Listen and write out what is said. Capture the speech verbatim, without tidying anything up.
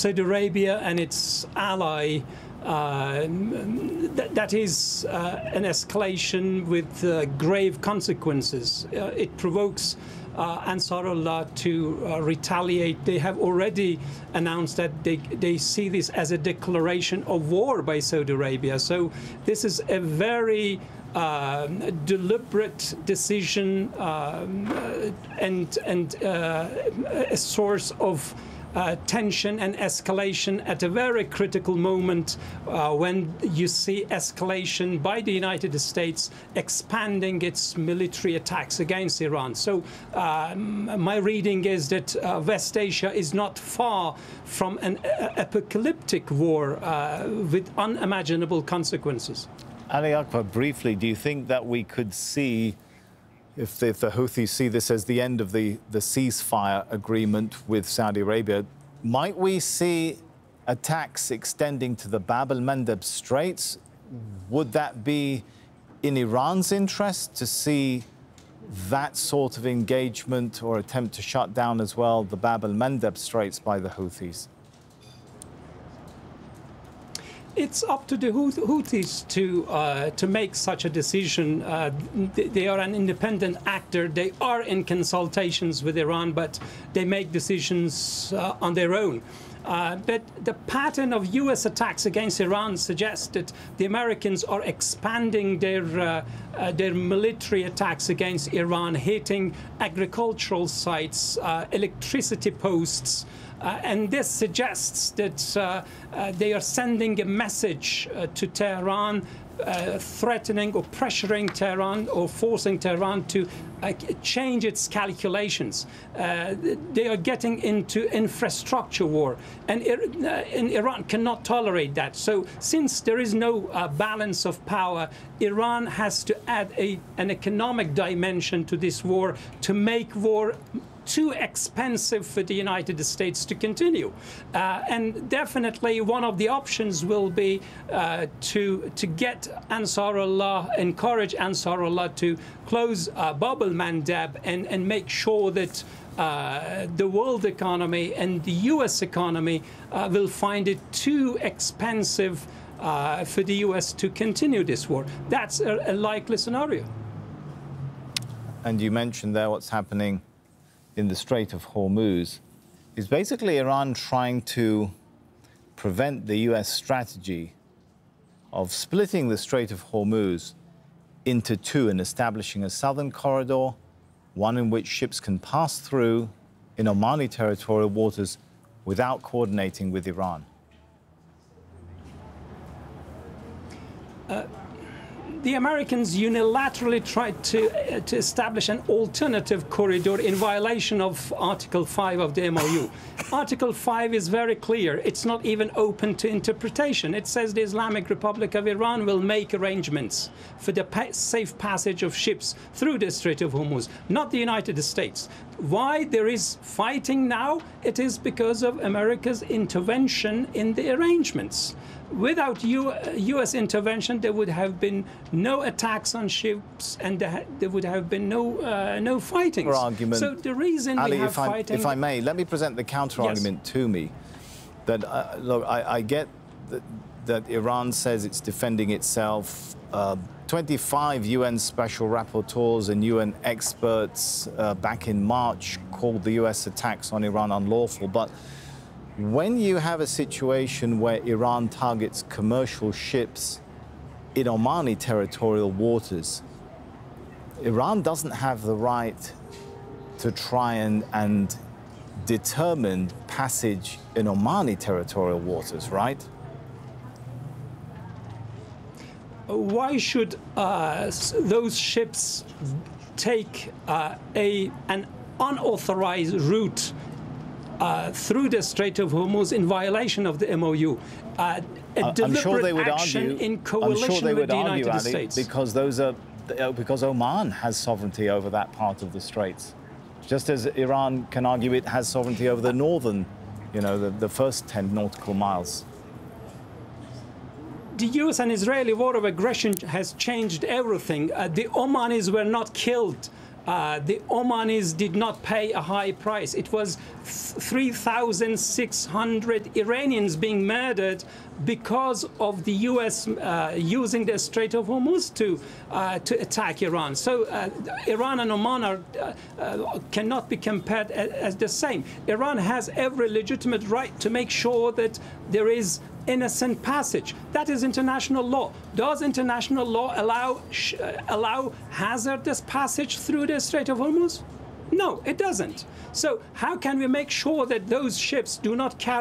Saudi Arabia and its ally, uh, th that is uh, an escalation with uh, grave consequences. Uh, it provokes uh, Ansarullah to uh, retaliate. They have already announced that they, they see this as a declaration of war by Saudi Arabia. So this is a very Uh, deliberate decision um, uh, and and uh, a source of uh, tension and escalation at a very critical moment uh, when you see escalation by the United States expanding its military attacks against Iran. So uh, my reading is that uh, West Asia is not far from an uh, apocalyptic war uh, with unimaginable consequences. Ali Akbar, briefly, do you think that we could see, if the, if the Houthis see this as the end of the, the ceasefire agreement with Saudi Arabia, might we see attacks extending to the Bab el-Mandeb Straits? Would that be in Iran's interest to see that sort of engagement or attempt to shut down as well the Bab el-Mandeb Straits by the Houthis? It's up to the Houthis to uh, to make such a decision. Uh, they are an independent actor. They are in consultations with Iran, but they make decisions uh, on their own. Uh, but the pattern of U S attacks against Iran suggests that the Americans are expanding their uh, uh, their military attacks against Iran, hitting agricultural sites, uh, electricity posts. Uh, and this suggests that uh, uh, they are sending a message uh, to Tehran, uh, threatening or pressuring Tehran or forcing Tehran to uh, change its calculations. Uh, they are getting into infrastructure war, and, uh, and Iran cannot tolerate that. So since there is no uh, balance of power, Iran has to add a, an economic dimension to this war to make war too expensive for the United States to continue. Uh, and definitely one of the options will be uh, to, to get Ansarullah, encourage Ansarullah to close uh, Bab el-Mandeb and, and make sure that uh, the world economy and the U S economy uh, will find it too expensive uh, for the U S to continue this war. That's a, a likely scenario. And you mentioned there what's happening in the Strait of Hormuz. Is basically Iran trying to prevent the U S strategy of splitting the Strait of Hormuz into two and establishing a southern corridor, one in which ships can pass through in Omani territorial waters without coordinating with Iran? Uh, The Americans unilaterally tried to, uh, to establish an alternative corridor in violation of Article five of the M O U. Article five is very clear. It's not even open to interpretation. It says the Islamic Republic of Iran will make arrangements for the pa safe passage of ships through the Strait of Hormuz, not the United States. Why there is fighting now? It is because of America's intervention in the arrangements. Without U U.S. intervention, there would have been no attacks on ships, and there, there would have been no uh, no fighting. So the reason Ali, we have if I, fighting... if I may, let me present the counter-argument yes. to me. That uh, look, I, I get that, that Iran says it's defending itself. Uh, twenty-five U N special rapporteurs and U N experts uh, back in March called the U S attacks on Iran unlawful, but when you have a situation where Iran targets commercial ships in Omani territorial waters, Iran doesn't have the right to try and, and determine passage in Omani territorial waters, right? Why should uh, those ships take uh, a, an unauthorized route Uh, through the Strait of Hormuz in violation of the M O U? Uh, a I'm deliberate sure they would action argue, in coalition I'm sure they with would the argue, United Ali, States. Because those are because Oman has sovereignty over that part of the straits, just as Iran can argue it has sovereignty over the northern, you know, the, the first ten nautical miles. The U S and Israeli war of aggression has changed everything. Uh, the Omanis were not killed Uh, Uh, the Omanis did not pay a high price. It was three thousand six hundred Iranians being murdered because of the U S uh, using the Strait of Hormuz to uh, to attack Iran. So uh, Iran and Oman are, uh, uh, cannot be compared as, as the same. Iran has every legitimate right to make sure that there is innocent passage. That is international law. Does international law allow sh allow hazardous passage through the Strait of Hormuz? No, it doesn't. So how can we make sure that those ships do not carry